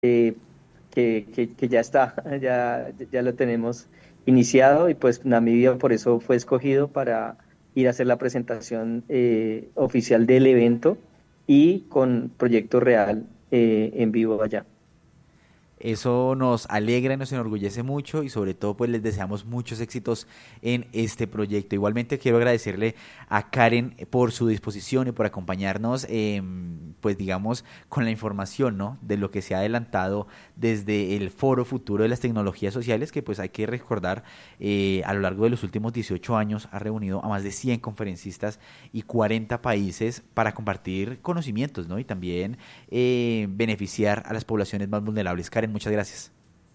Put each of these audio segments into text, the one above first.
eh, que ya está, ya lo tenemos iniciado y pues Namibia por eso fue escogido para ir a hacer la presentación oficial del evento y con proyecto real en vivo allá. Eso nos alegra y nos enorgullece mucho y sobre todo pues les deseamos muchos éxitos en este proyecto. Igualmente quiero agradecerle a Karen por su disposición y por acompañarnos pues digamos con la información, ¿no? De lo que se ha adelantado desde el Foro Futuro de las Tecnologías Sociales, que pues hay que recordar a lo largo de los últimos 18 años ha reunido a más de 100 conferencistas y 40 países para compartir conocimientos, ¿no? Y también beneficiar a las poblaciones más vulnerables. Karen, muchas gracias.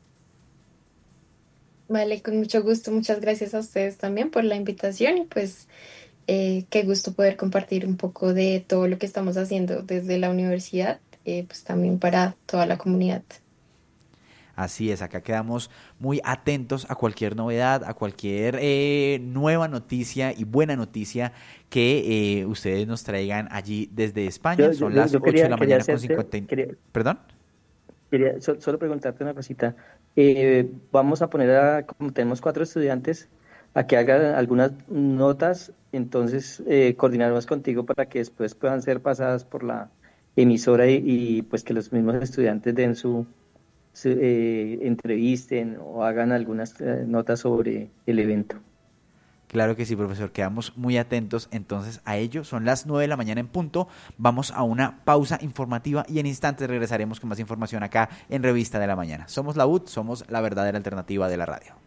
Vale, con mucho gusto. Muchas gracias a ustedes también por la invitación y pues qué gusto poder compartir un poco de todo lo que estamos haciendo desde la universidad, pues también para toda la comunidad. Así es, acá quedamos muy atentos a cualquier novedad, a cualquier nueva noticia y buena noticia que ustedes nos traigan allí desde España. Son las Yo 8 de la quería mañana con hacerte, 50. quería, ¿Perdón? solo preguntarte una cosita. Vamos a poner como tenemos cuatro estudiantes, a que hagan algunas notas, entonces coordinarnos contigo para que después puedan ser pasadas por la emisora y, pues que los mismos estudiantes den entrevisten o hagan algunas notas sobre el evento. Claro que sí, profesor. Quedamos muy atentos entonces a ello. Son las 9 de la mañana en punto. Vamos a una pausa informativa y en instantes regresaremos con más información acá en Revista de la Mañana. Somos la UT, somos la verdadera alternativa de la radio.